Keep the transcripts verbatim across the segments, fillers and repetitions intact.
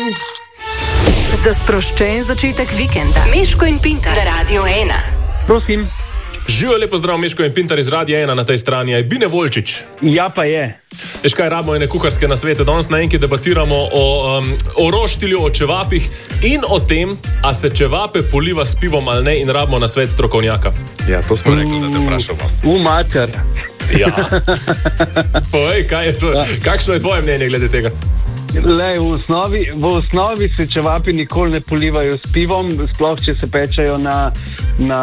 dan za sproščen začetek vikenda. Miško in Pintar na Radio ena. Prosim. Živijo, lepo zdrav, Miško in Pintar iz Radia ena na tej strani. Je Bine Volčič. Ja, pa je. Veš kaj, rabimo ene kuharske nasvete. Danes na enki debatiramo o, um, o roštilju, o čevapih in o tem, a se čevape poliva s pivom ali ne, in rabimo nasvet strokovnjaka. Ja, to smo rekli, da te vprašamo. U mater. Ja. Povej, kaj je to? Kakšno je tvoje mnenje glede tega? Lej, v osnovi, v osnovi se čevapi nikoli ne polivajo s pivom, sploh če se pečejo na, na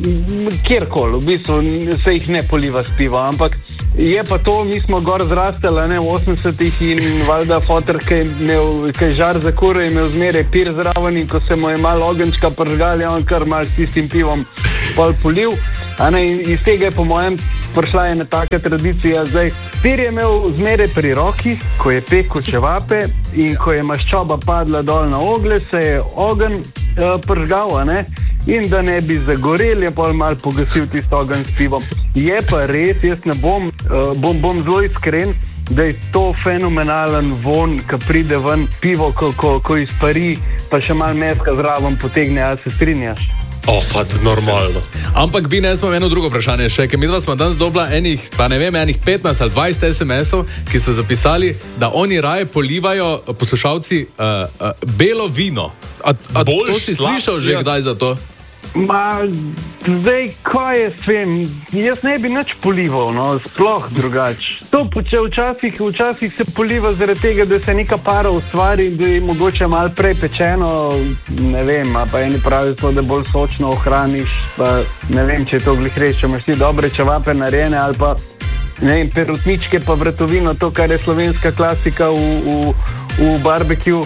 kjerkoli, v bistvu se jih ne poliva s pivom, ampak je pa to, mi smo gor zrastali, ne, v osemdesetih in valjda foter, ki je imel kaj žar za kuro, je imel zmeraj pir zraven in ko se mu je malo ogenčka pržgal, je on kar malo s tistim pivom pol poliv, a ne, in iz tega je po mojem prišla ena taka tradicija. Zdaj, pir je imel zmeraj pri roki, ko je pekel čevape in ko je maščoba padla dol na oglje, se je ogenj uh, pržgal, a ne, in da ne bi zagorel, je pol malo pogasil tisti ogenj s pivom. Je pa res, jaz ne bom, uh, bom, bom zelo iskren, da je to fenomenalen von, ko pride ven pivo, ko, ko, ko izpari, pa še malo meska zraven potegne, ali se strinjaš? Oh, pa normalno. Ampak bi ne smo eno drugo vprašanje še, ker mi dva smo danes dobila enih, pa ne vem, enih petnajst ali dvajset es em esov, ki so zapisali, da oni raje polivajo poslušalci uh, uh, belo vino. A, a to si slišal že ja. Kdaj za to? Ma, zdaj, kaj je s tem? Jaz ne bi nič polival, no, sploh drugače. To poče včasih, včasih se poliva zaradi tega, da se neka para ustvari, da je mogoče malo prej pečeno, ne vem, a pa eni pravijo to, da bolj sočno ohraniš, pa ne vem, če je to glih res, če imaš ti dobre čevape narejene, ali pa, ne vem, perutničke pa vratovino, to, kar je slovenska klasika v, v, v barbecue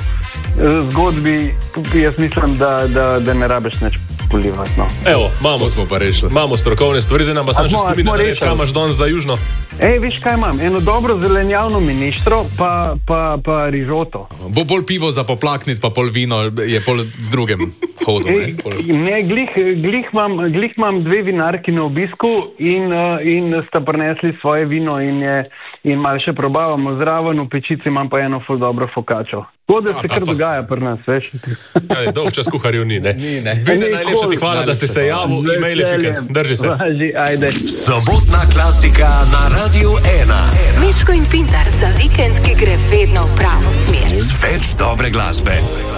zgodbi, jaz mislim, da, da, da ne rabiš nič polivati, no. Evo, imamo, smo pa rešili. Imamo strokovne stvari, zdaj nam pa sam še skupine nareš, kaj imaš danes za južno? Ej, viš kaj imam? Eno dobro zelenjavno ministro, pa, pa, pa rižoto. Bo bolj pivo za poplakniti, pa pol vino je pol v drugem hodu. Ej, ne, ne glih, glih, imam, glih imam dve vinarki na obisku in, uh, in sta prinesli svoje vino in, je, in malo še probavamo zraven, v pečici imam pa eno ful dobro fokačo. To, da se kar dogaja pri nas, veš. Ja, dolg čas kuharjev ni, ne? Ni, ne. Bine, najlepša ti hvala, da si se javil, e-mail je fikend. Drži se. Važi, ajde. Sobotna klasika na Radio ena. Miško in Pintar za vikend, ki gre vedno v pravo smer. Več dobre glasbe.